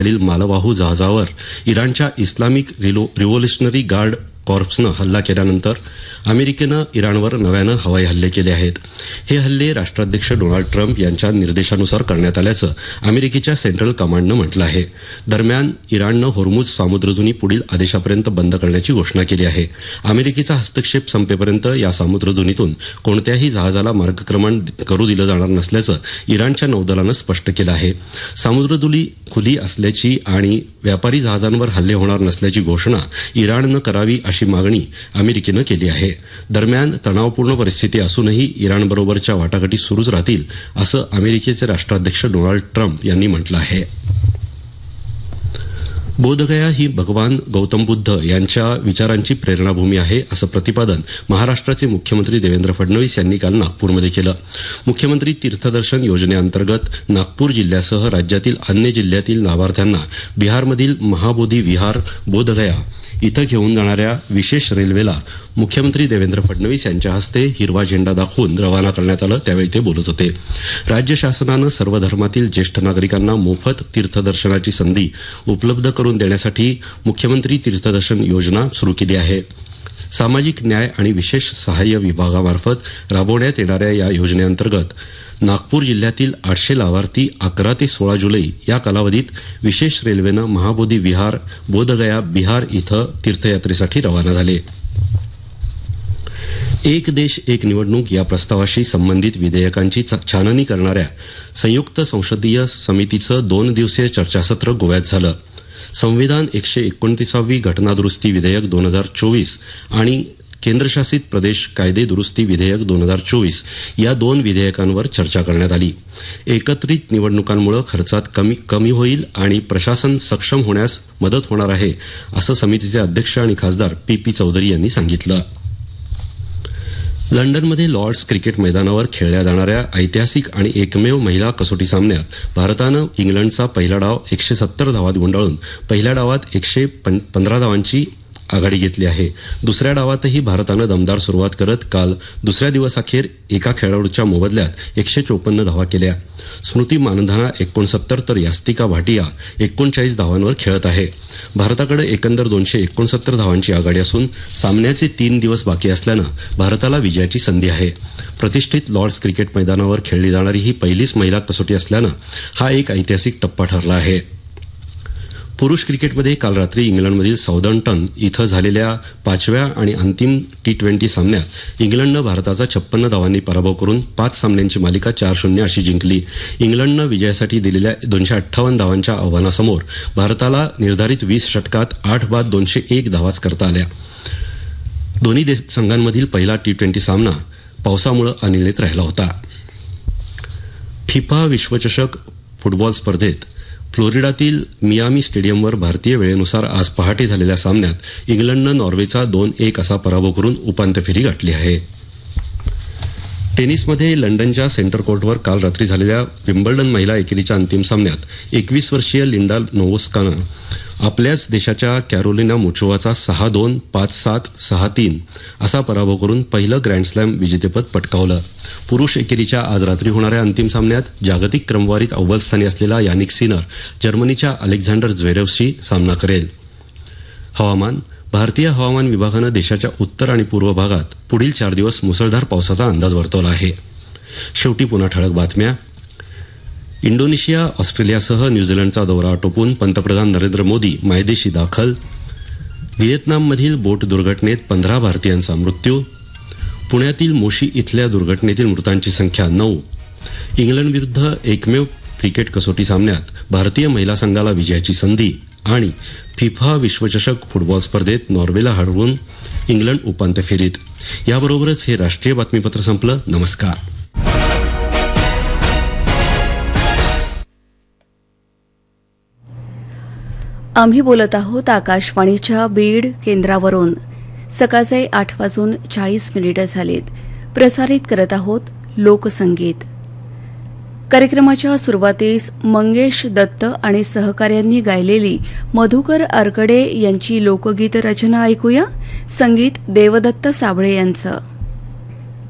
मालवाहू जहाजावर इराणच्या इस्लामिक रिव्होल्युशनरी गार्ड कॉर्प्सनं हल्ला केल्यानंतर अमेरिकेनं इराणवर नव्यानं हवाई हल्ले केले आहेत. हे हल्ले राष्ट्राध्यक्ष डोनाल्ड ट्रम्प यांच्या निर्देशानुसार करण्यात आल्याचं अमेरिकेच्या सेंट्रल कमांडनं म्हटलं आहे. दरम्यान इराणनं होर्मुझ सामुद्रधुनी पुढील आदेशापर्यंत बंद करण्याची घोषणा केली आहे. अमेरिकेचा हस्तक्षेप संपेपर्यंत या सामुद्रधुनीतून कोणत्याही जहाजाला मार्गक्रमण करू दिलं जाणार नसल्याचं इराणच्या नौदलानं स्पष्ट केलं आहे. सामुद्रधुनी खुली असल्याची आणि व्यापारी जहाजांवर हल्ले होणार नसल्याची घोषणा इराणनं करावी अशी मागणी अमेरिकेनं केली आहे. दरम्यान तणावपूर्ण परिस्थिती असूनही इराणबरोबरच्या वाटाघाटी सुरूच राहतील असं अमेरिकेचे राष्ट्राध्यक्ष डोनाल्ड ट्रम्प यांनी म्हटलं आहे. बोधगया ही भगवान गौतम बुद्ध यांच्या विचारांची प्रेरणाभूमी आहे असं प्रतिपादन महाराष्ट्राचे मुख्यमंत्री देवेंद्र फडणवीस यांनी काल नागपूरमध्ये केलं. मुख्यमंत्री तीर्थदर्शन योजनेअंतर्गत नागपूर जिल्ह्यासह राज्यातील अन्य जिल्ह्यातील लाभार्थ्यांना बिहारमधील महाबोधी विहार बोधगया इथं घेऊन जाणाऱ्या विशेष रेल्वेला मुख्यमंत्री देवेंद्र फडणवीस यांच्या हस्ते हिरवा झेंडा दाखवून रवाना करण्यात आलं. त्यावेळी ते बोलत होते. राज्य शासनानं सर्व धर्मातील ज्येष्ठ नागरिकांना मोफत तीर्थदर्शनाची संधी उपलब्ध करून देण्यासाठी मुख्यमंत्री तीर्थदर्शन योजना सुरू केली आहे. सामाजिक न्याय आणि विशेष सहाय्य विभागामार्फत राबवण्यात येणाऱ्या या योजनेअंतर्गत नागपूर जिल्ह्यातील 800 लाभार्थी 11 ते 16 जुलै या कालावधीत विशेष रेल्वेनं महाबोधी विहार बोधगया बिहार इथं तीर्थयात्रेसाठी रवाना झाले. एक देश एक निवडणूक या प्रस्तावाशी संबंधित विधेयकांची छाननी करणाऱ्या संयुक्त संसदीय समितीचं 2 दिवसीय चर्चासत्र गोव्यात झालं. संविधान 129वी घटनादुरुस्ती विधेयक 2024 आणि केंद्रशासित प्रदेश कायदे दुरुस्ती विधेयक 2024 या 2 विधेयकांवर चर्चा करण्यात आली. एकत्रित निवडणुकांमुळे खर्चात कमी होईल आणि प्रशासन सक्षम होण्यास मदत होणार आहे असं समितीचे अध्यक्ष आणि खासदार पी चौधरी यांनी सांगितलं. लंडनमध्ये लॉर्ड्स क्रिकेट मैदानावर खेळल्या जाणाऱ्या ऐतिहासिक आणि एकमेव महिला कसोटी सामन्यात भारतानं इंग्लंडचा पहिला डाव 170 धावात गुंडाळून पहिल्या डावात 115 धावांची आघाडी घेतली आहे. दुसऱ्या डावातही भारतानं दमदार सुरुवात करत काल दुसऱ्या दिवसाअखेर एका खेळाडूच्या मोबदल्यात 154 धावा केल्या. स्मृती मानधना 69 तर यास्तिका भाटिया 39 धावांवर खेळत आहे. भारताकडे एकंदर 269 धावांची आघाडी असून सामन्याचे 3 दिवस बाकी असल्यानं भारताला विजयाची संधी आहे. प्रतिष्ठित लॉर्ड्स क्रिकेट मैदानावर खेळली जाणारी ही पहिलीच महिला कसोटी असल्यानं हा एक ऐतिहासिक टप्पा ठरला आहे. पुरुष क्रिकेटमध्ये काल रात्री इंग्लंडमधील साउदम्प्टन इथं झालेल्या 5व्या आणि अंतिम T20 सामन्यात इंग्लंडनं भारताचा 56 धावांनी पराभव करून 5 सामन्यांची मालिका 4-0 अशी जिंकली. इंग्लंडनं विजयासाठी दिलेल्या 258 धावांच्या आव्हानासमोर भारताला निर्धारित 20 षटकात 8 बाद 201 धावाच करता आल्या. दोन्ही संघांमधील पहिला T20 सामना पावसामुळे अनिर्णित राहिला होता. फिफा विश्वचषक फुटबॉल स्पर्धेत फ्लोरिडातील मियामी स्टेडियमवर भारतीय वेळेनुसार आज पहाटे झालेल्या सामन्यात इंग्लंडनं नॉर्वेचा 2-1 असा पराभव करून उपांत्य फेरी गाठली आहे. टेनिसमध्ये लंडनच्या सेंटर कोर्टवर काल रात्री झालेल्या विम्बल्डन महिला एकेरीच्या अंतिम सामन्यात 21 वर्षीय लिंडा नोवोस्कानं आपल्याच देशाच्या कॅरोलिना मुचोवाचा 6-2, 5-7, 6-3 असा पराभव करून पहिलं ग्रँडस्लॅम विजेतेपद पटकावलं. पुरुष एकेरीच्या आज रात्री होणाऱ्या अंतिम सामन्यात जागतिक क्रमवारीत अव्वल स्थानी असलेला यानिक सिनर जर्मनीच्या अलेक्झांडर झ्वेरेवशी सामना करेल. हवामान. भारतीय हवामान विभागानं देशाच्या उत्तर आणि पूर्व भागात पुढील 4 दिवस मुसळधार पावसाचा अंदाज वर्तवला आहे. शेवटी पुन्हा ठळक बातम्या. इंडोनेशिया, ऑस्ट्रेलियासह न्यूझीलंडचा दौरा आटोपून पंतप्रधान नरेंद्र मोदी मायदेशी दाखल. व्हिएतनाममधील बोट दुर्घटनेत 15 भारतीयांचा मृत्यू. पुण्यातील मोशी इथल्या दुर्घटनेतील मृतांची संख्या 9. इंग्लंडविरुद्ध एकमेव क्रिकेट कसोटी सामन्यात भारतीय महिला संघाला विजयाची संधी. आणि फिफा विश्वचषक फुटबॉल स्पर्धेत नॉर्वेला हरवून इंग्लंड उपांत्य फेरीत. याबरोबरच हे राष्ट्रीय बातमीपत्र संपलं. नमस्कार. आम्ही बोलत आहोत आकाशवाणीच्या बीड केंद्रावरून. सकाळचे 8:40 झालेत. प्रसारित करत आहोत लोकसंगीत. कार्यक्रमाच्या सुरुवातीस मंगेश दत्त आणि सहकाऱ्यांनी गायलेली मधुकर आरकडे यांची लोकगीत रचना ऐकूया. संगीत देवदत्त साबळे यांचं.